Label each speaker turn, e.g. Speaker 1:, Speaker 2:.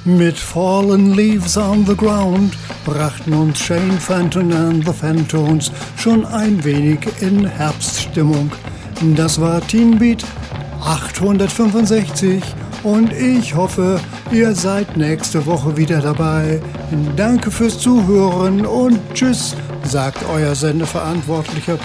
Speaker 1: Mit Fallen Leaves on the Ground brachten uns Shane Fenton and the Phantones schon ein wenig in Herbststimmung. Das war Teen Beat 865 und ich hoffe, ihr seid nächste Woche wieder dabei. Danke fürs Zuhören und tschüss, sagt euer Sendeverantwortlicher